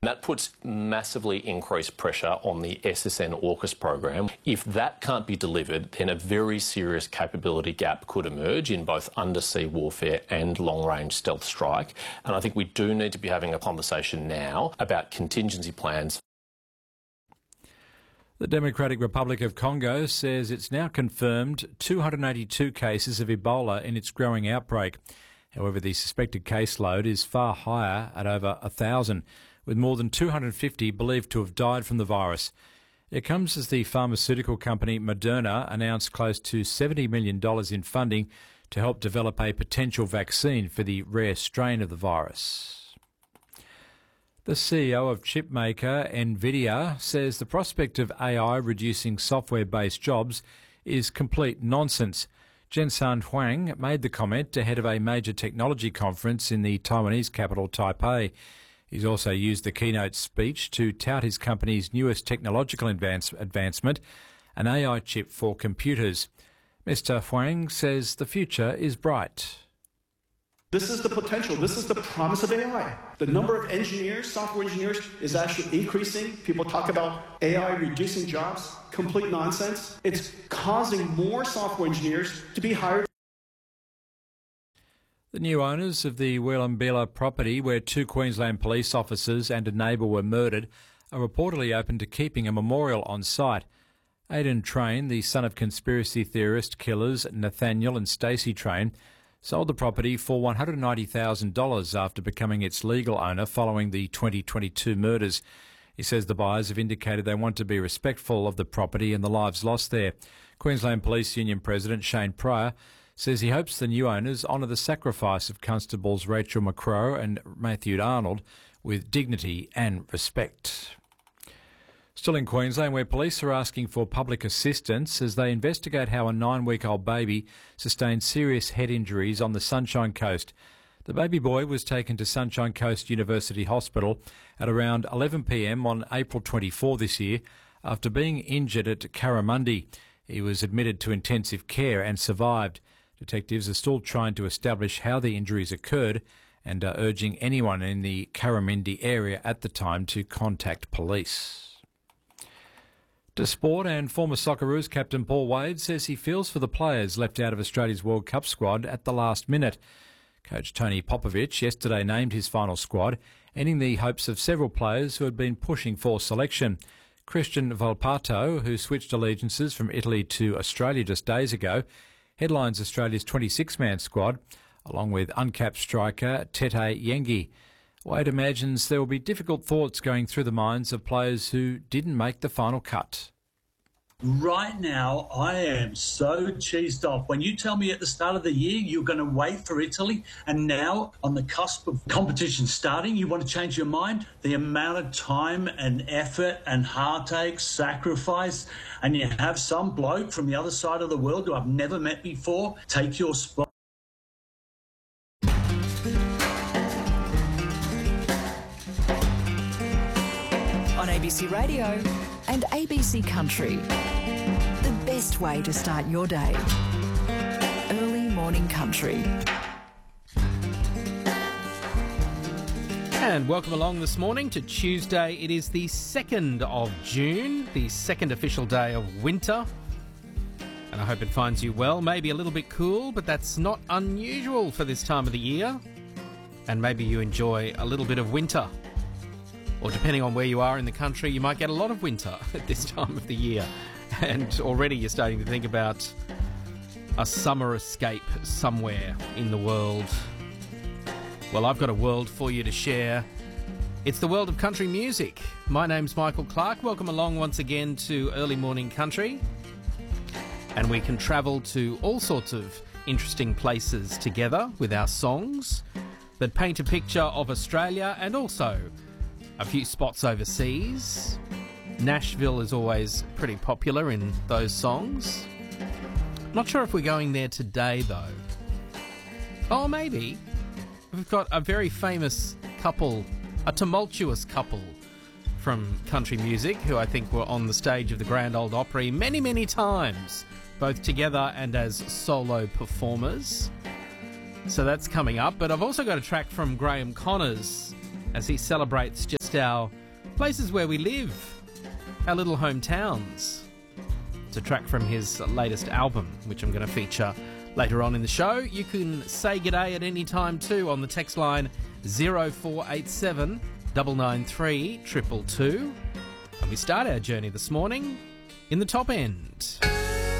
That puts massively increased pressure on the SSN AUKUS program. If that can't be delivered, then a very serious capability gap could emerge in both undersea warfare and long-range stealth strike. And I think we do need to be having a conversation now about contingency plans. The Democratic Republic of Congo says it's now confirmed 282 cases of Ebola in its growing outbreak. However, the suspected caseload is far higher at over 1,000, with more than 250 believed to have died from the virus. It comes as the pharmaceutical company Moderna announced close to $70 million in funding to help develop a potential vaccine for the rare strain of the virus. The CEO of chipmaker NVIDIA says the prospect of AI reducing software-based jobs is complete nonsense. Jensen Huang made the comment ahead of a major technology conference in the Taiwanese capital, Taipei. He's also used the keynote speech to tout his company's newest technological advancement, an AI chip for computers. Mr. Huang says the future is bright. This is the potential. This is the promise of AI. The number of engineers, software engineers, is actually increasing. People talk about AI reducing jobs. Complete nonsense. It's causing more software engineers to be hired. The new owners of the Willumbilla property, where 2 Queensland police officers and a neighbour were murdered, are reportedly open to keeping a memorial on site. Aidan Train, the son of conspiracy theorist killers Nathaniel and Stacey Train, sold the property for $190,000 after becoming its legal owner following the 2022 murders. He says the buyers have indicated they want to be respectful of the property and the lives lost there. Queensland Police Union President Shane Pryor says he hopes the new owners honour the sacrifice of Constables Rachel McCrow and Matthew Arnold with dignity and respect. Still in Queensland, where police are asking for public assistance as they investigate how a 9-week-old baby sustained serious head injuries on the Sunshine Coast. The baby boy was taken to Sunshine Coast University Hospital at around 11 p.m. on April 24 this year after being injured at Carramundi. He was admitted to intensive care and survived. Detectives are still trying to establish how the injuries occurred and are urging anyone in the Carramundi area at the time to contact police. To sport, and former Socceroos captain Paul Wade says he feels for the players left out of Australia's World Cup squad at the last minute. Coach Tony Popovic yesterday named his final squad, ending the hopes of several players who had been pushing for selection. Christian Volpato, who switched allegiances from Italy to Australia just days ago, headlines Australia's 26-man squad, along with uncapped striker Tete Yengi. Wade imagines there will be difficult thoughts going through the minds of players who didn't make the final cut. Right now, I am so cheesed off. When you tell me at the start of the year you're going to wait for Italy, and now on the cusp of competition starting, you want to change your mind? The amount of time and effort and heartache, sacrifice, and you have some bloke from the other side of the world who I've never met before take your spot. On ABC Radio and ABC Country. The best way to start your day. Early morning country. And welcome along this morning to Tuesday. It is the 2nd of June, the second official day of winter. And I hope it finds you well. Maybe a little bit cool, but that's not unusual for this time of the year. And maybe you enjoy a little bit of winter. Or depending on where you are in the country, you might get a lot of winter at this time of the year. And already you're starting to think about a summer escape somewhere in the world. Well, I've got a world for you to share. It's the world of country music. My name's Michael Clark. Welcome along once again to Early Morning Country. And we can travel to all sorts of interesting places together with our songs that paint a picture of Australia and also a few spots overseas. Nashville is always pretty popular in those songs. Not sure if we're going there today, though. Oh, maybe. We've got a very famous couple, a tumultuous couple from country music who I think were on the stage of the Grand Ole Opry many, many times, both together and as solo performers. So that's coming up. But I've also got a track from Graham Connors as he celebrates just just our places where we live, our little hometowns. It's a track from his latest album, which I'm going to feature later on in the show. You can say g'day at any time too on the text line 0487 993 222. And we start our journey this morning in the top end.